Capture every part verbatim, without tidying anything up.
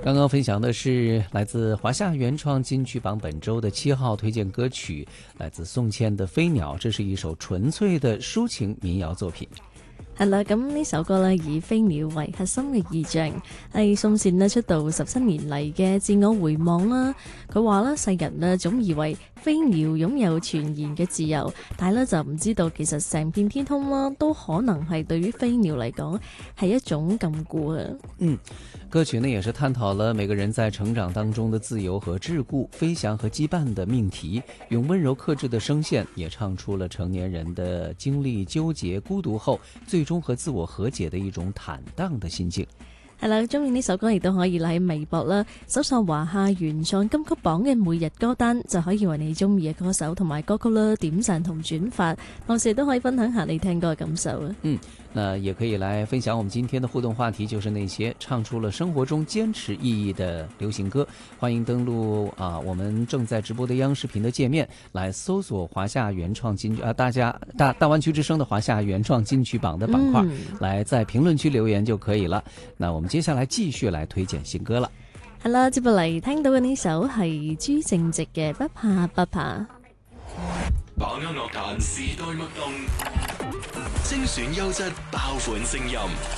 刚刚分享的是来自华夏原创金曲榜本周的七号推荐歌曲，来自宋茜的《飛鳥》，這是一首純粹的抒情民謠作品。 係啦，咁呢首歌咧以飛鳥為核心嘅意象，係宋茜咧出道十七年嚟嘅自我回望啦。佢話咧，世人咧總以為飛鳥擁有全然嘅自由，但係咧就唔知道其實成片天空啦都可能係對於飛鳥嚟講係一種禁錮啊。 嗯，歌曲呢也是探討了每個人在成長當中的自由和桎梏、飛翔和羈絆的命題，用溫柔克制的聲線也唱出了成年人的經歷糾結、孤獨後最終和自我和解的一種坦蕩的心境。 係啦，中意呢首歌亦都可以喺微博啦，搜索華夏原創金曲榜嘅每日歌單，就可以為你中意嘅歌手同埋歌曲啦點讚同轉發，同時都可以分享下你聽歌嘅感受啊。 嗯，那也可以來分享我們今天的互動話題，就是那些唱出了生活中堅持意義的流行歌。歡迎登錄啊，我們正在直播的央視頻的界面，來搜索華夏原創金曲啊，大家大大灣區之聲的華夏原創金曲榜的板塊，嗯、來在評論區留言就可以了。那我們接下來繼續來推薦新歌了。 係啦，接落嚟聽到嘅呢首係朱正直嘅《不怕不怕》。 把握樂壇時代脈動，精選優質爆款聲音。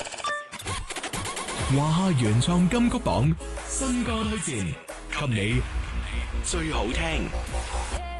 華夏原創金曲榜新歌推薦，給你最好聽。